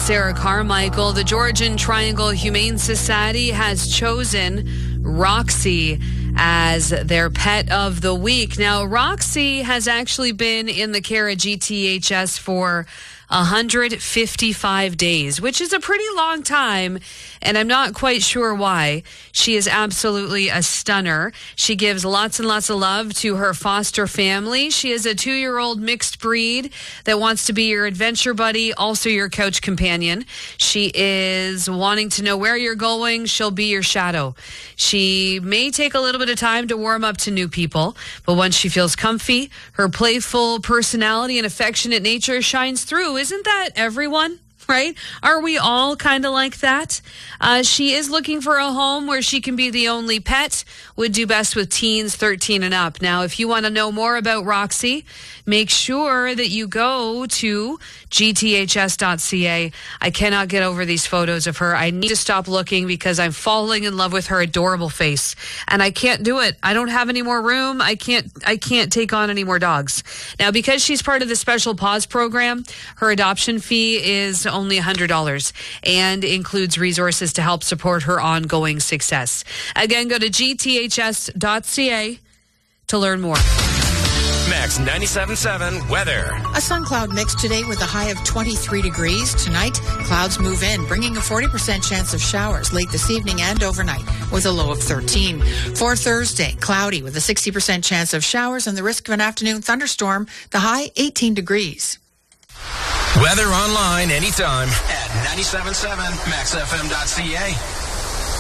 Sarah Carmichael. The Georgian Triangle Humane Society has chosen Roxy as their pet of the week. Now, Roxy has actually been in the care of GTHS for 155 days, which is a pretty long time, and I'm not quite sure why. She is absolutely a stunner. She gives lots and lots of love to her foster family. She is a 2-year-old mixed breed that wants to be your adventure buddy, also your couch companion. She is wanting to know where you're going. She'll be your shadow. She may take a little bit of time to warm up to new people, but once she feels comfy, her playful personality and affectionate nature shines through. Isn't that everyone? Right? Are we all kind of like that? She is looking for a home where she can be the only pet. Would do best with teens 13 and up. Now, if you want to know more about Roxy, make sure that you go to gths.ca. I cannot get over these photos of her. I need to stop looking because I'm falling in love with her adorable face. And I can't do it. I don't have any more room. I can't take on any more dogs. Now, because she's part of the Special Paws program, her adoption fee is only $100 and includes resources to help support her ongoing success. Again, go to gths.ca to learn more. Max 97.7 weather. A sun cloud mix today with a high of 23 degrees. Tonight, clouds move in, bringing a 40% chance of showers late this evening and overnight with a low of 13. For Thursday, cloudy with a 60% chance of showers and the risk of an afternoon thunderstorm. The high 18 degrees. Weather online anytime at 97.7maxfm.ca.